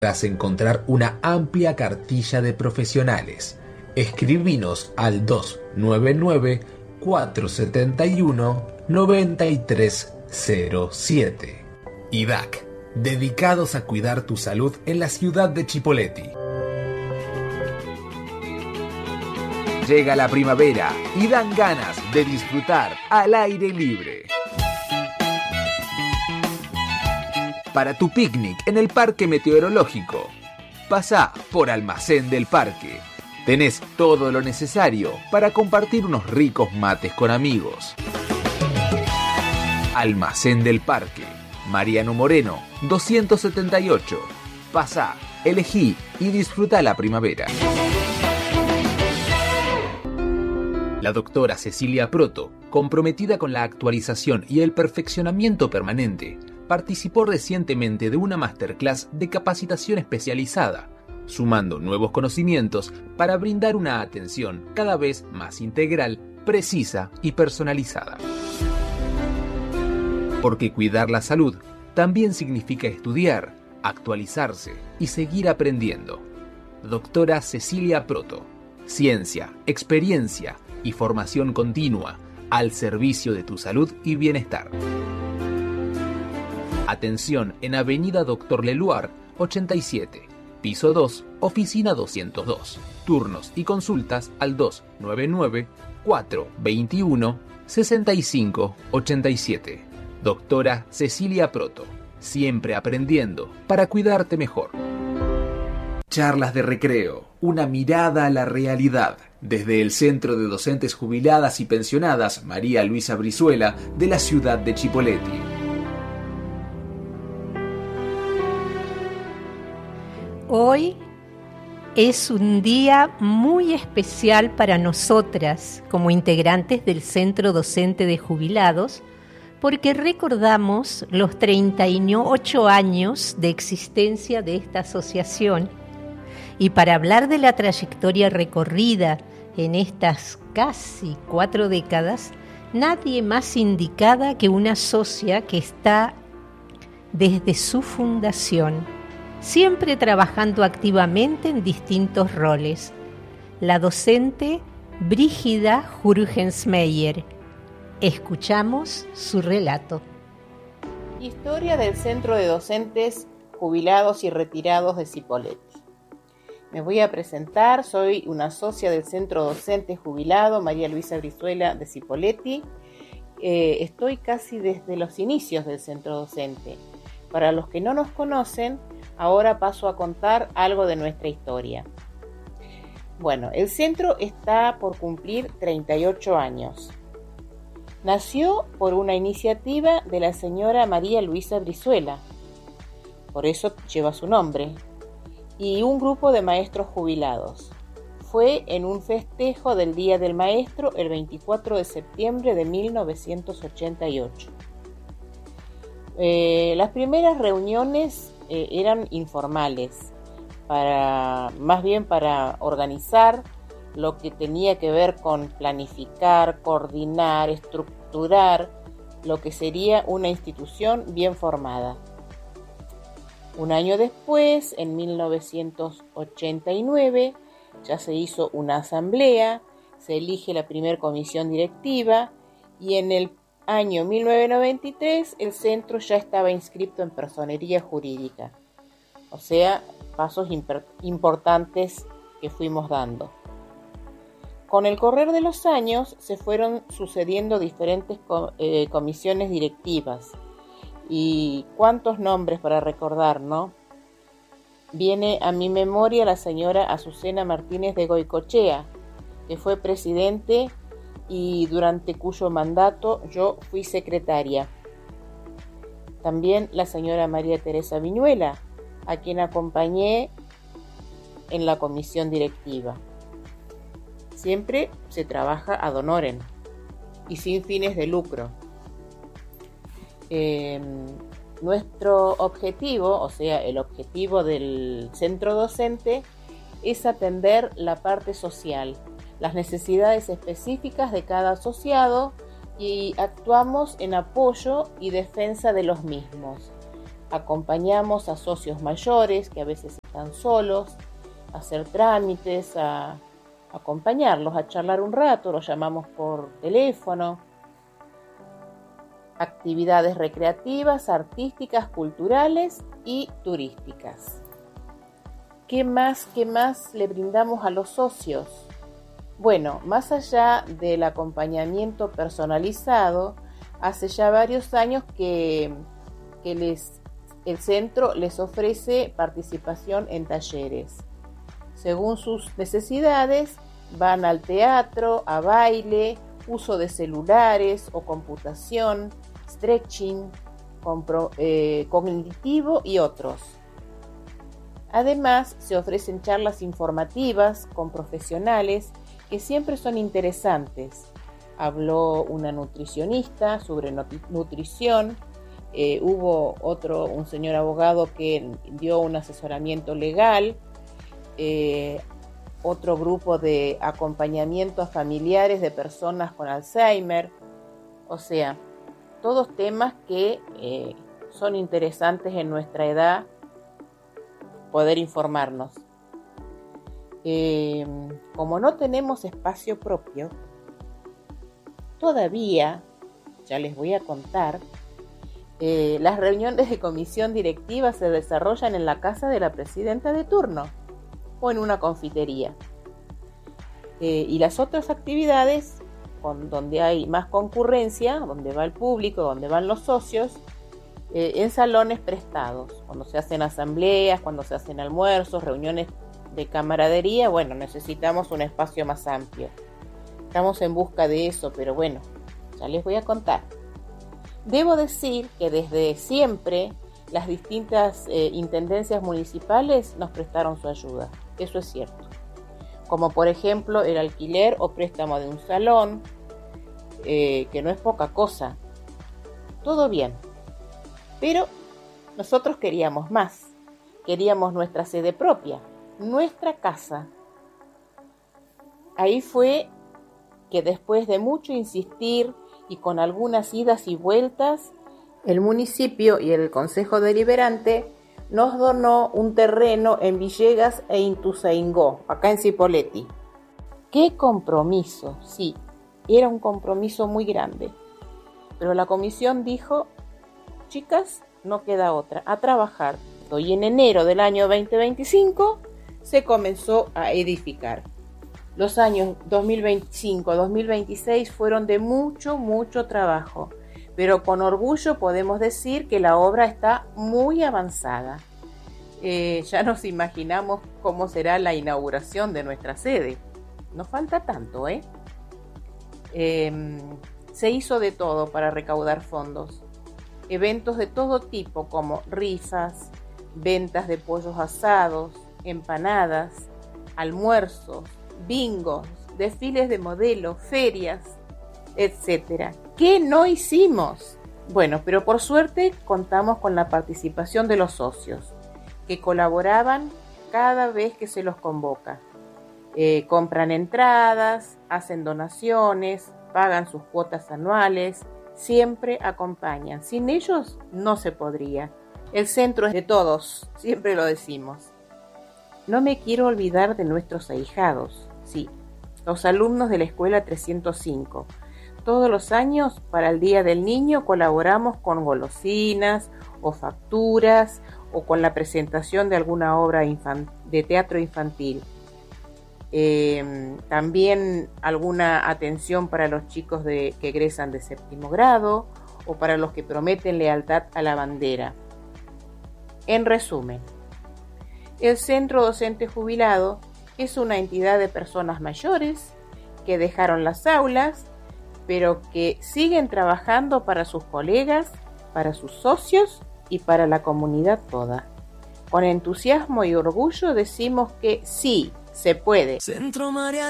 Podrás encontrar una amplia cartilla de profesionales. Escribinos al 299-471-9307. IDAC, dedicados a cuidar tu salud en la ciudad de Chipoleti. Llega la primavera y dan ganas de disfrutar al aire libre. Para tu picnic en el Parque Meteorológico, pasá por Almacén del Parque. Tenés todo lo necesario para compartir unos ricos mates con amigos. Almacén del Parque, Mariano Moreno, 278. Pasá, elegí y disfruta la primavera. La doctora Cecilia Proto, comprometida con la actualización y el perfeccionamiento permanente, participó recientemente de una masterclass de capacitación especializada, sumando nuevos conocimientos para brindar una atención cada vez más integral, precisa y personalizada. Porque cuidar la salud también significa estudiar, actualizarse y seguir aprendiendo. Doctora Cecilia Proto. Ciencia, experiencia y formación continua al servicio de tu salud y bienestar. Atención en Avenida Dr. Leluar, 87, piso 2, oficina 202. Turnos y consultas al 299-421-6587. Doctora Cecilia Proto, siempre aprendiendo para cuidarte mejor. Charlas de recreo, una mirada a la realidad. Desde el Centro de Docentes Jubiladas y Pensionadas María Luisa Brizuela de la ciudad de Chipoleti. Hoy es un día muy especial para nosotras como integrantes del Centro Docente de Jubilados, porque recordamos los 38 años de existencia de esta asociación. Y para hablar de la trayectoria recorrida en estas casi 4 décadas, nadie más indicada que una socia que está desde su fundación, siempre trabajando activamente en distintos roles. La docente Brígida Jurgensmeyer. Escuchamos su relato. Historia del Centro de Docentes Jubilados y Retirados de Cipolletti. Me voy a presentar, soy una socia del Centro Docente Jubilado María Luisa Brizuela de Cipolletti. Estoy casi desde los inicios del Centro Docente. Para los que no nos conocen, ahora paso a contar algo de nuestra historia. Bueno, el centro está por cumplir 38 años. Nació por una iniciativa de la señora María Luisa Brizuela, por eso lleva su nombre, y un grupo de maestros jubilados. Fue en un festejo del Día del Maestro el 24 de septiembre de 1988. Las primeras reuniones eran informales, más bien para organizar lo que tenía que ver con planificar, coordinar, estructurar lo que sería una institución bien formada. Un año después, en 1989, ya se hizo una asamblea, se elige la primera comisión directiva y en el año 1993 el centro ya estaba inscrito en personería jurídica. O sea, pasos importantes que fuimos dando. Con el correr de los años se fueron sucediendo diferentes comisiones directivas. Y cuántos nombres para recordar, ¿no? Viene a mi memoria la señora Azucena Martínez de Goicochea, que fue presidente y durante cuyo mandato yo fui secretaria. También la señora María Teresa Viñuela, a quien acompañé en la comisión directiva. Siempre se trabaja ad honorem y sin fines de lucro. Nuestro objetivo, o sea, el objetivo del centro docente, es atender la parte social, las necesidades específicas de cada asociado y actuamos en apoyo y defensa de los mismos. Acompañamos a socios mayores que a veces están solos, a hacer trámites, a acompañarlos, a charlar un rato, los llamamos por teléfono. Actividades recreativas, artísticas, culturales y turísticas. ¿Qué más le brindamos a los socios? Bueno, más allá del acompañamiento personalizado, hace ya varios años que el centro les ofrece participación en talleres. Según sus necesidades, van al teatro, a baile, uso de celulares o computación, stretching, cognitivo y otros. Además, se ofrecen charlas informativas con profesionales que siempre son interesantes. Habló una nutricionista sobre nutrición, hubo un señor abogado que dio un asesoramiento legal, otro grupo de acompañamiento a familiares de personas con Alzheimer, o sea, todos temas que son interesantes en nuestra edad poder informarnos. Como no tenemos espacio propio, todavía, ya les voy a contar, las reuniones de comisión directiva se desarrollan en la casa de la presidenta de turno o en una confitería. Y las otras actividades, donde hay más concurrencia, donde va el público, donde van los socios, en salones prestados, cuando se hacen asambleas, cuando se hacen almuerzos, reuniones de camaradería, bueno, necesitamos un espacio más amplio. Estamos en busca de eso, pero bueno, ya les voy a contar. Debo decir que desde siempre las distintas intendencias municipales nos prestaron su ayuda, eso es cierto. Como por ejemplo el alquiler o préstamo de un salón, que no es poca cosa. Todo bien. Pero nosotros queríamos más, queríamos nuestra sede propia, nuestra casa. Ahí fue que después de mucho insistir y con algunas idas y vueltas, el municipio y el Consejo Deliberante nos donó un terreno en Villegas e Ituzaingó, acá en Cipolletti. ¡Qué compromiso! Sí, era un compromiso muy grande. Pero la comisión dijo: chicas, no queda otra, a trabajar. Y en enero del año 2025 se comenzó a edificar. Los años 2025-2026 fueron de mucho trabajo, pero con orgullo podemos decir que la obra está muy avanzada. Ya nos imaginamos cómo será la inauguración de nuestra sede. No falta tanto, Se hizo de todo para recaudar fondos. Eventos de todo tipo como rifas, ventas de pollos asados, empanadas, almuerzos, bingos, desfiles de modelos, ferias, etc. ¿Qué no hicimos? Bueno, pero por suerte contamos con la participación de los socios, que colaboraban cada vez que se los convoca. Compran entradas, hacen donaciones, pagan sus cuotas anuales, siempre acompañan. Sin ellos no se podría. El centro es de todos, siempre lo decimos. No me quiero olvidar de nuestros ahijados, sí, los alumnos de la Escuela 305. Todos los años, para el Día del Niño, colaboramos con golosinas o facturas o con la presentación de alguna obra de teatro infantil. También alguna atención para los chicos que egresan de 7º grado o para los que prometen lealtad a la bandera. En resumen, el Centro Docente Jubilado es una entidad de personas mayores que dejaron las aulas, pero que siguen trabajando para sus colegas, para sus socios y para la comunidad toda. Con entusiasmo y orgullo decimos que sí, se puede. Centro María